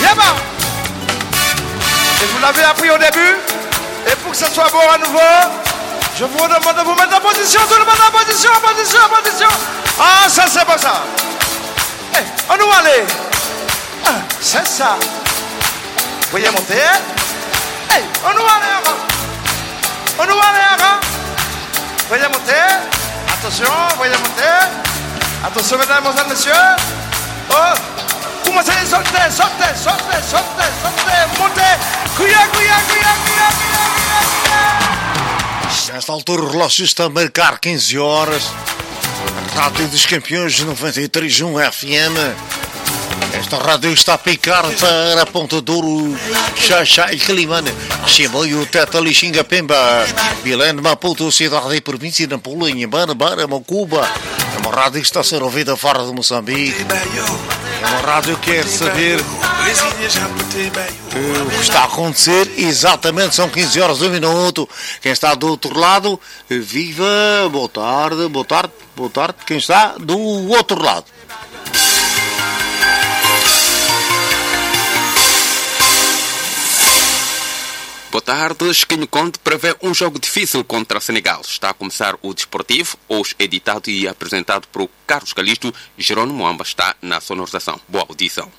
C'est bon. Et vous l'avez appris au début. Et pour que ça soit bon à nouveau, je vous demande de vous mettre en position. Tout le monde en position, en position, en position. Ah, ça c'est bon ça. Hey, on nous aller. Ah, c'est ça. Vous voyez monter. Hey, on nous aller avant. On nous aller avant. Voyez monter. Attention, voyez monter. Attention mesdames, messieurs. Oh, commencez à sauter, sauter, sauter, sauter, sauter, monter. Cuia, cuia, cuia, cuia, cuia, cuia. Nesta altura o relógio está a marcar 15 horas. Rádio dos Campeões 93.1 FM. Esta rádio está a picar para a Ponta Douro, Xaxá e Calimane, Chimoio, Teta, Lixinga, Pemba, Vilene, Maputo, cidade e província de Nampula, Inhambane, Mocuba. É uma rádio que está a ser ouvida fora de Moçambique. É uma rádio que quer saber o que está a acontecer. Exatamente, são 15 horas, 1 minuto. Quem está do outro lado, viva, boa tarde, boa tarde, boa tarde. Quem está do outro lado. Boa tarde, Chiquinho Conte prevê um jogo difícil contra o Senegal. Está a começar o Desportivo, hoje editado e apresentado por Carlos Calisto. Jerônimo Moamba está na sonorização. Boa audição.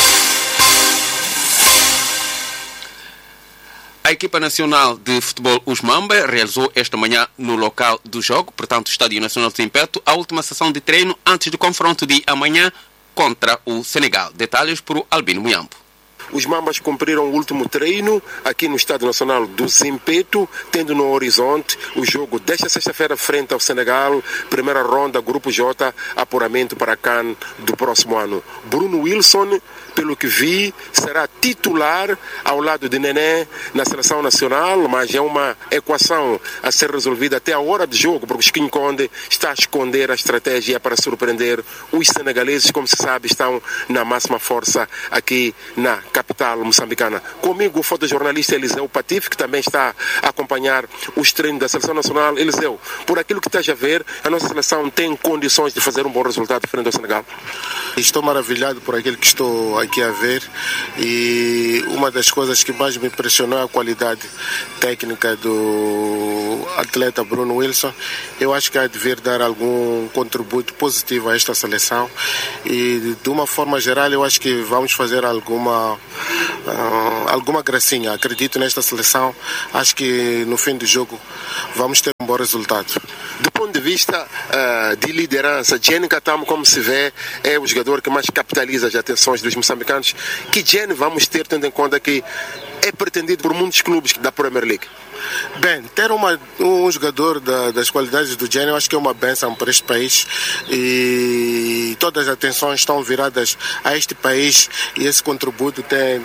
A equipa nacional de futebol, os Mamba, realizou esta manhã no local do jogo, portanto, Estádio Nacional de Zimpeto, a última sessão de treino antes do confronto de amanhã contra o Senegal. Detalhes por Albino Muyambo. Os Mambas cumpriram o último treino aqui no Estádio Nacional do Zimpeto, tendo no horizonte o jogo desta sexta-feira frente ao Senegal, primeira ronda, Grupo J, apuramento para a CAN do próximo ano. Bruno Wilson, pelo que vi, será titular ao lado de Nené na seleção nacional, mas é uma equação a ser resolvida até a hora de jogo, porque o Chiquinho Conde está a esconder a estratégia para surpreender os senegaleses, como se sabe, estão na máxima força aqui na capital moçambicana. Comigo o fotojornalista Eliseu Patife, que também está a acompanhar os treinos da seleção nacional. Eliseu, por aquilo que estás a ver, a nossa seleção tem condições de fazer um bom resultado frente ao Senegal? Estou maravilhado por aquilo que estou aqui a ver, e uma das coisas que mais me impressionou é a qualidade técnica do atleta Bruno Wilson. Eu acho que há de vir dar algum contributo positivo a esta seleção, e de uma forma geral eu acho que vamos fazer alguma gracinha. Acredito nesta seleção, acho que no fim do jogo vamos ter um bom resultado. Do ponto de vista de liderança, Jenny Katamo, como se vê, é o jogador que mais capitaliza as atenções dos moçambicanos. Que Jenny vamos ter, tendo em conta que é pretendido por muitos clubes da Premier League? Bem, ter um jogador das qualidades do Jenny, eu acho que é uma bênção para este país, e todas as atenções estão viradas a este país, e esse contributo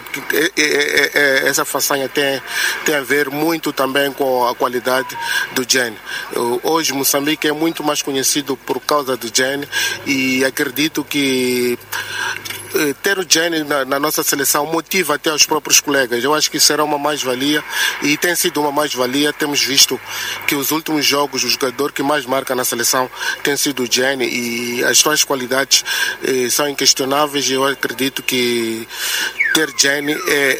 essa façanha tem a ver muito também com a qualidade do Jenny. Hoje Moçambique é muito mais conhecido por causa do Jenny, e acredito que ter o Jenny na nossa seleção motiva até os próprios colegas. Eu acho que será uma mais-valia, e tem sido uma mais-valia. Temos visto que os últimos jogos, o jogador que mais marca na seleção tem sido o Jenny, e as suas qualidades são inquestionáveis, e eu acredito que ter Jenny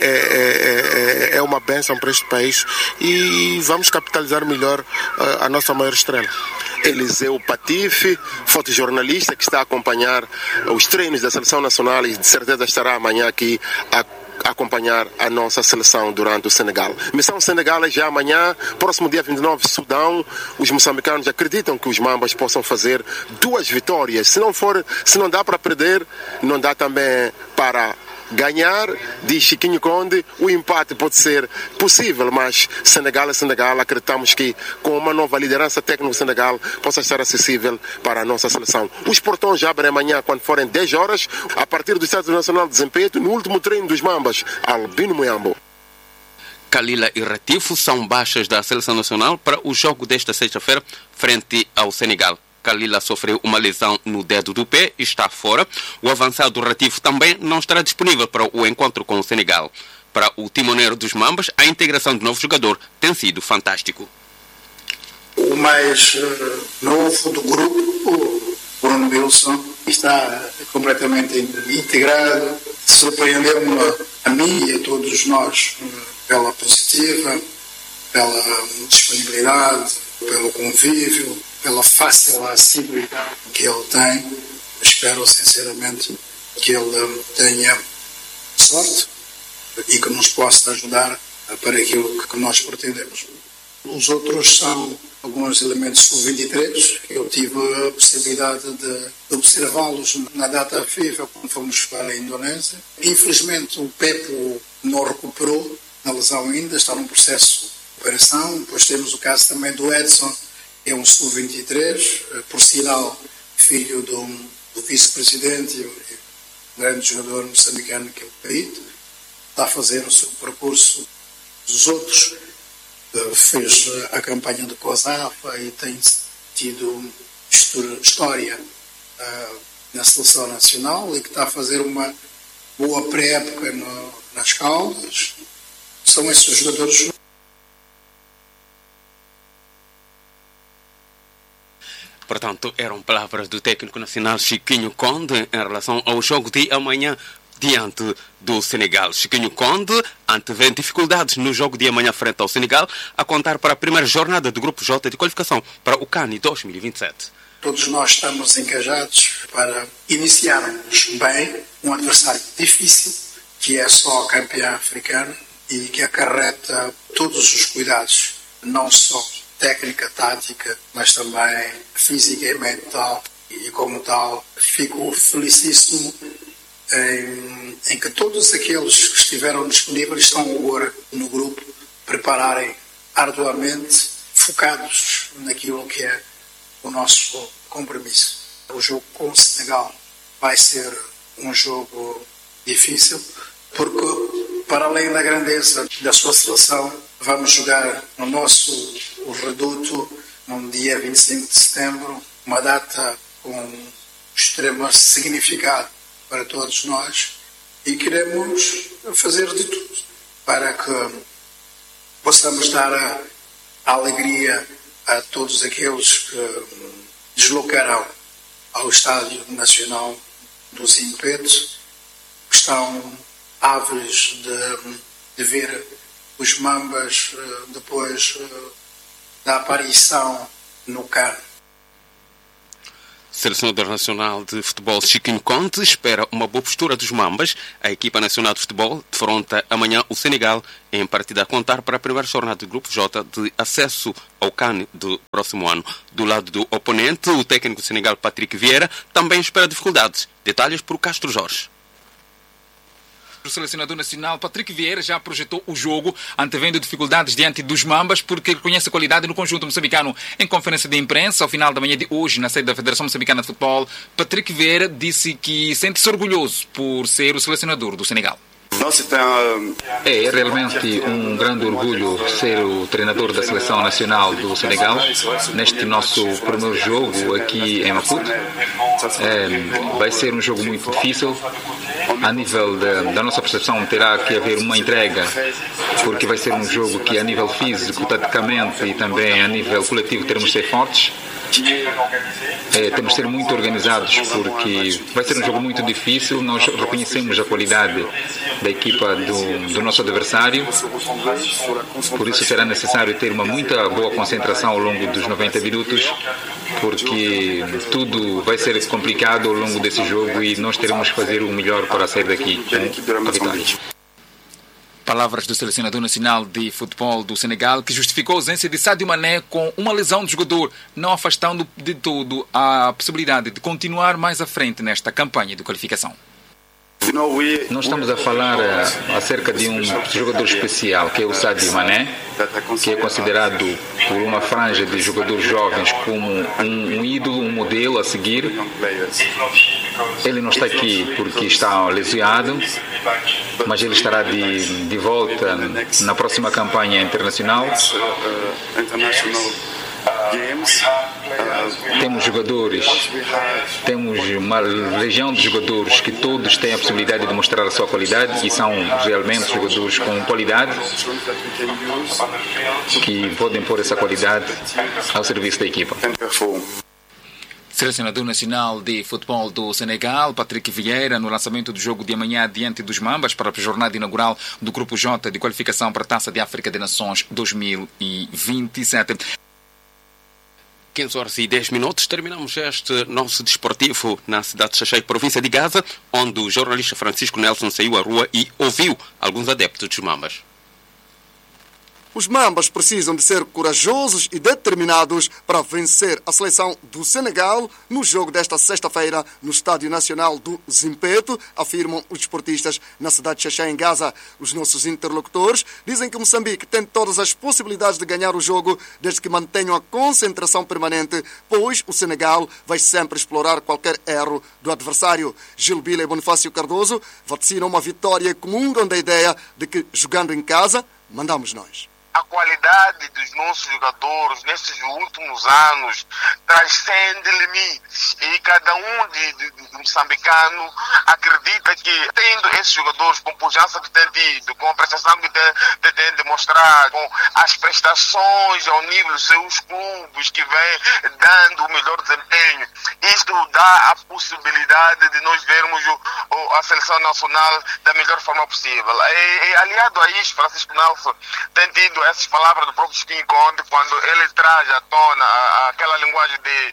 é uma bênção para este país, e vamos capitalizar melhor a nossa maior estrela. Eliseu Patife, fotojornalista que está a acompanhar os treinos da Seleção Nacional, e de certeza estará amanhã aqui a acompanhar a nossa seleção durante o Senegal. Missão Senegal é já amanhã, próximo dia 29, Sudão. Os moçambicanos acreditam que os Mambas possam fazer 2 vitórias. Se não dá para perder, não dá também para ganhar. Diz Chiquinho Conde, o empate pode ser possível, mas Senegal é Senegal. Acreditamos que com uma nova liderança técnica do Senegal possa estar acessível para a nossa seleção. Os portões já abrem amanhã quando forem 10 horas, a partir do Estádio Nacional de Zimpeto, no último treino dos Mambas. Albino Muyambo. Kalila e Ratifo são baixas da seleção nacional para o jogo desta sexta-feira frente ao Senegal. Kalila sofreu uma lesão no dedo do pé e está fora. O avançado Ratifo também não estará disponível para o encontro com o Senegal. Para o timoneiro dos Mambas, a integração do novo jogador tem sido fantástico. O mais novo do grupo, o Bruno Wilson, está completamente integrado. Surpreendeu-me a mim e a todos nós pela positiva, pela disponibilidade, pelo convívio, pela fácil acessibilidade que ele tem. Espero sinceramente que ele tenha sorte e que nos possa ajudar para aquilo que nós pretendemos. Os outros são alguns elementos sub-23 que eu tive a possibilidade de observá-los na data FIFA quando fomos para a Indonésia. Infelizmente o Pepo não recuperou na lesão ainda, está num processo de operação. Depois temos o caso também do Edson, que é um sub-23, por sinal filho do vice-presidente e um grande jogador moçambicano que é o Perito. Está a fazer o seu percurso. Os outros fez a campanha do COSAFA e tem tido história na seleção nacional e que está a fazer uma boa pré-época nas Caldas. São esses os jogadores. Portanto, eram palavras do técnico nacional Chiquinho Conde em relação ao jogo de amanhã diante do Senegal. Chiquinho Conde antevê dificuldades no jogo de amanhã frente ao Senegal, a contar para a primeira jornada do Grupo J de qualificação para o CAN 2027. Todos nós estamos engajados para iniciarmos bem um adversário difícil, que é só campeão africano e que acarreta todos os cuidados, não só técnica, tática, mas também física e mental. E como tal, fico felicíssimo em que todos aqueles que estiveram disponíveis estão agora no grupo, prepararem arduamente, focados naquilo que é o nosso compromisso. O jogo com o Senegal vai ser um jogo difícil, porque para além da grandeza da sua seleção, vamos jogar no nosso reduto no dia 25 de setembro, uma data com extremo significado para todos nós, e queremos fazer de tudo para que possamos dar a alegria a todos aqueles que deslocarão ao Estádio Nacional do Zimpeto, que estão ávidos de ver os Mambas depois da aparição no CAN. Selecionador Nacional de Futebol Chiquinho Conde espera uma boa postura dos Mambas. A equipa nacional de futebol defronta amanhã o Senegal em partida a contar para a primeira jornada do Grupo J de acesso ao CAN do próximo ano. Do lado do oponente, o técnico do Senegal, Patrick Vieira, também espera dificuldades. Detalhes por Castro Jorge. O selecionador nacional Patrick Vieira já projetou o jogo, antevendo dificuldades diante dos Mambas, porque ele conhece a qualidade no conjunto moçambicano. Em conferência de imprensa, ao final da manhã de hoje, na sede da Federação Moçambicana de Futebol, Patrick Vieira disse que sente-se orgulhoso por ser o selecionador do Senegal. É realmente um grande orgulho ser o treinador da Seleção Nacional do Senegal neste nosso primeiro jogo aqui em Maputo. Vai ser um jogo muito difícil. A nível da nossa percepção terá que haver uma entrega, porque vai ser um jogo que a nível físico, taticamente e também a nível coletivo teremos de ser fortes. Temos de ser muito organizados, porque vai ser um jogo muito difícil. Nós reconhecemos a qualidade da equipa do nosso adversário, por isso será necessário ter uma muita boa concentração ao longo dos 90 minutos, porque tudo vai ser complicado ao longo desse jogo e nós teremos que fazer o melhor para sair daqui com a vitória. Palavras do selecionador nacional de futebol do Senegal, que justificou a ausência de Sadio Mané com uma lesão do jogador, não afastando de todo a possibilidade de continuar mais à frente nesta campanha de qualificação. Nós estamos a falar acerca de um jogador especial, que é o Sadio Mané, que é considerado por uma franja de jogadores jovens como um ídolo, um modelo a seguir. Ele não está aqui porque está lesionado, mas ele estará de volta na próxima campanha internacional. Temos jogadores, temos uma legião de jogadores que todos têm a possibilidade de mostrar a sua qualidade e são realmente jogadores com qualidade que podem pôr essa qualidade ao serviço da equipa. Selecionador nacional de futebol do Senegal, Patrick Vieira, no lançamento do jogo de amanhã diante dos Mambas para a jornada inaugural do Grupo J de qualificação para a Taça de África de Nações 2027. 15h10, terminamos este nosso desportivo na cidade de Xaxai, província de Gaza, onde o jornalista Francisco Nelson saiu à rua e ouviu alguns adeptos dos Mambas. Os Mambas precisam de ser corajosos e determinados para vencer a seleção do Senegal no jogo desta sexta-feira no Estádio Nacional do Zimpeto, afirmam os desportistas na cidade de Xaxai, em Gaza. Os nossos interlocutores dizem que Moçambique tem todas as possibilidades de ganhar o jogo desde que mantenham a concentração permanente, pois o Senegal vai sempre explorar qualquer erro do adversário. Gilbila e Bonifácio Cardoso vaticinam uma vitória e comungam da ideia de que, jogando em casa, mandamos nós. A qualidade dos nossos jogadores nesses últimos anos transcende limites e cada um de moçambicano acredita que, tendo esses jogadores com pujança que tem tido, com a prestação que tem demonstrado, com as prestações ao nível dos seus clubes que vem dando o melhor desempenho, isto dá a possibilidade de nós vermos a seleção nacional da melhor forma possível. E aliado a isto, Francisco Nelson tem tido essas palavras do próprio Skin Conde quando ele traz à tona aquela linguagem de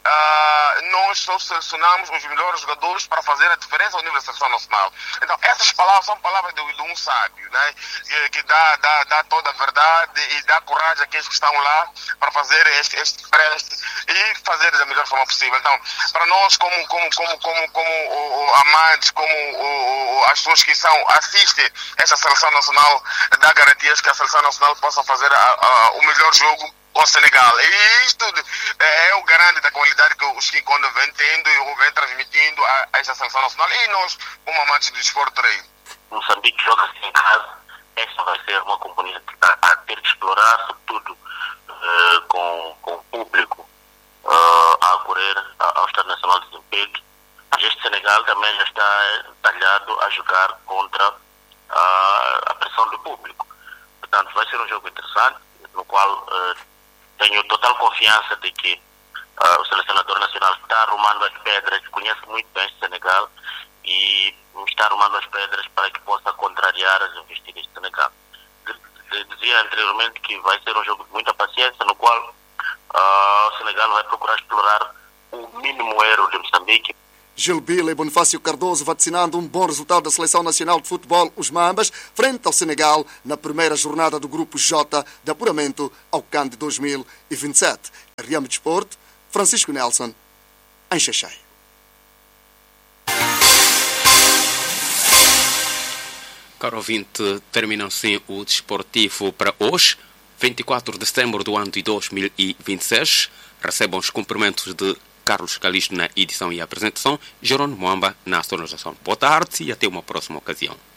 nós só selecionamos os melhores jogadores para fazer a diferença ao nível da seleção nacional. Então, essas palavras são palavras de um sábio, né? que dá toda a verdade e dá coragem àqueles que estão lá para fazer este preste e fazer da melhor forma possível. Então, para nós, como amantes, como as pessoas que assistem esta seleção nacional, dá garantias que a seleção nacional possa fazer o melhor jogo com o Senegal. E isto é o garante da qualidade que o Skin Conde vem tendo e vem transmitindo a esta seleção nacional e nós, como amantes do esporte, aí. Moçambique joga em casa, esta vai ser uma componente a ter que explorar, sobretudo com o público a acorrer ao Estádio Nacional de Zimpeto. Este Senegal também já está talhado a jogar contra a pressão do público. Portanto, vai ser um jogo interessante, no qual tenho total confiança de que o selecionador nacional está arrumando as pedras, conhece muito bem este Senegal e está arrumando as pedras para que possa contrariar as investidas do Senegal. Dizia anteriormente que vai ser um jogo de muita paciência, no qual o Senegal vai procurar explorar o mínimo erro de Moçambique. Gilbila e Bonifácio Cardoso vaticinando um bom resultado da Seleção Nacional de Futebol, os Mambas, frente ao Senegal, na primeira jornada do Grupo J de apuramento ao CAN de 2027. Riame Desporto, Francisco Nelson, em Xaxai. Caro ouvinte, termina assim o desportivo para hoje, 24 de setembro do ano de 2026. Recebam os cumprimentos de Carlos Calixto na edição e apresentação, Jerônimo Moamba na sonorização. Boa tarde e até uma próxima ocasião.